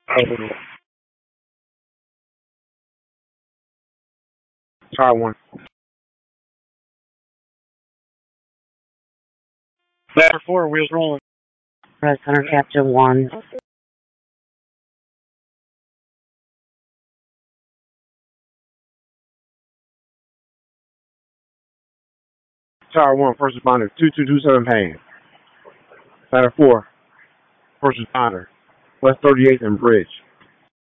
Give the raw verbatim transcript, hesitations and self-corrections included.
Oh, try one. Ladder four, wheels rolling. Press Hunter Captain one. Tower one, first responder, two two two seven Payne. Ladder four, first responder, West thirty-eighth and Bridge.